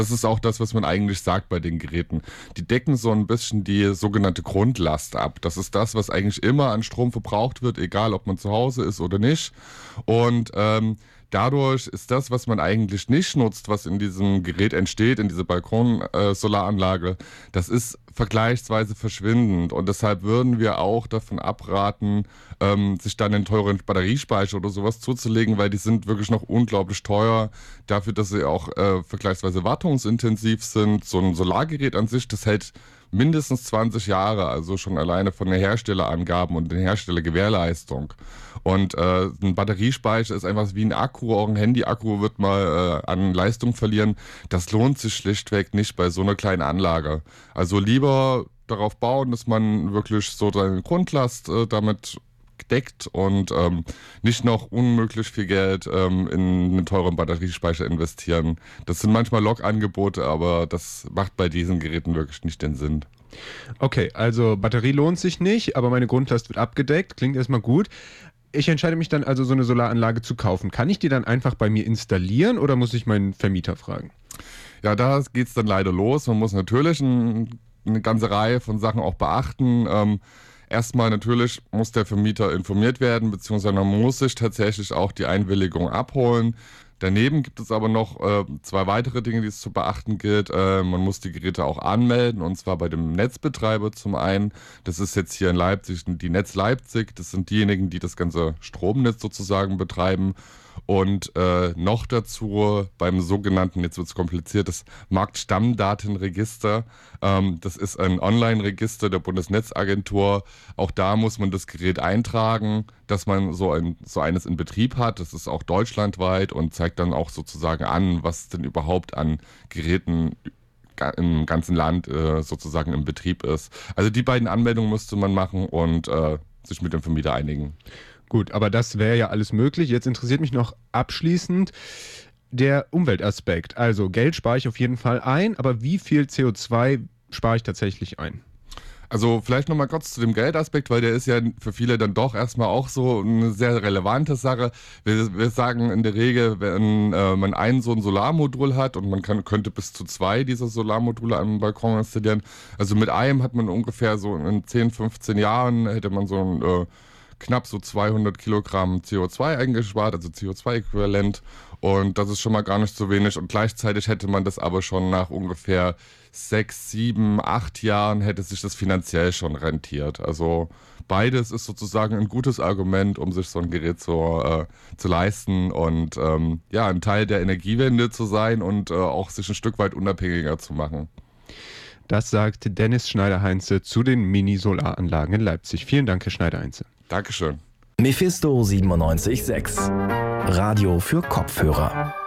Das ist auch das, was man eigentlich sagt bei den Geräten. Die decken so ein bisschen die sogenannte Grundlast ab. Das ist das, was eigentlich immer an Strom verbraucht wird, egal ob man zu Hause ist oder nicht. Und dadurch ist das, was man eigentlich nicht nutzt, was in diesem Gerät entsteht, in dieser Balkon-Solaranlage, das ist vergleichsweise verschwindend. Und deshalb würden wir auch davon abraten, sich dann einen teuren Batteriespeicher oder sowas zuzulegen, weil die sind wirklich noch unglaublich teuer. Dafür, dass sie auch vergleichsweise wartungsintensiv sind. So ein Solargerät an sich, das hält mindestens 20 Jahre, also schon alleine von den Herstellerangaben und den Herstellergewährleistung. Und ein Batteriespeicher ist einfach wie ein Akku, auch ein Handy-Akku wird mal an Leistung verlieren. Das lohnt sich schlichtweg nicht bei so einer kleinen Anlage. Also lieber darauf bauen, dass man wirklich so seine Grundlast damit deckt und nicht noch unmöglich viel Geld in einen teuren Batteriespeicher investieren. Das sind manchmal Log-Angebote, aber das macht bei diesen Geräten wirklich nicht den Sinn. Okay, also Batterie lohnt sich nicht, aber meine Grundlast wird abgedeckt. Klingt erstmal gut. Ich entscheide mich dann also, so eine Solaranlage zu kaufen. Kann ich die dann einfach bei mir installieren oder muss ich meinen Vermieter fragen? Ja, da geht's dann leider los. Man muss natürlich eine ganze Reihe von Sachen auch beachten. Erstmal natürlich muss der Vermieter informiert werden, beziehungsweise man muss sich tatsächlich auch die Einwilligung abholen. Daneben gibt es aber noch 2 weitere Dinge, die es zu beachten gilt. Man muss die Geräte auch anmelden, und zwar bei dem Netzbetreiber zum einen. Das ist jetzt hier in Leipzig die Netz Leipzig. Das sind diejenigen, die das ganze Stromnetz sozusagen betreiben. Und noch dazu beim sogenannten, jetzt wird es kompliziert, das Marktstammdatenregister. Das ist ein Online-Register der Bundesnetzagentur. Auch da muss man das Gerät eintragen, dass man so eines in Betrieb hat. Das ist auch deutschlandweit und zeigt dann auch sozusagen an, was denn überhaupt an Geräten im ganzen Land sozusagen im Betrieb ist. Also die beiden Anmeldungen müsste man machen und sich mit dem Vermieter einigen. Gut, aber das wäre ja alles möglich. Jetzt interessiert mich noch abschließend der Umweltaspekt. Also Geld spare ich auf jeden Fall ein, aber wie viel CO2 spare ich tatsächlich ein? Also vielleicht nochmal kurz zu dem Geldaspekt, weil der ist ja für viele dann doch erstmal auch so eine sehr relevante Sache. Wir sagen in der Regel, wenn man so ein Solarmodul hat und man könnte bis zu 2 dieser Solarmodule am Balkon installieren. Also mit einem hat man ungefähr so in 10, 15 Jahren hätte man so ein knapp so 200 Kilogramm CO2 eingespart, also CO2-Äquivalent. Und das ist schon mal gar nicht so wenig. Und gleichzeitig hätte man das aber schon nach ungefähr 6, 7, 8 Jahren hätte sich das finanziell schon rentiert. Also beides ist sozusagen ein gutes Argument, um sich so ein Gerät zu leisten und ein Teil der Energiewende zu sein und auch sich ein Stück weit unabhängiger zu machen. Das sagt Dennis Schneider-Heinze zu den Mini-Solaranlagen in Leipzig. Vielen Dank, Herr Schneider-Heinze. Dankeschön. Mephisto 97.6 Radio für Kopfhörer.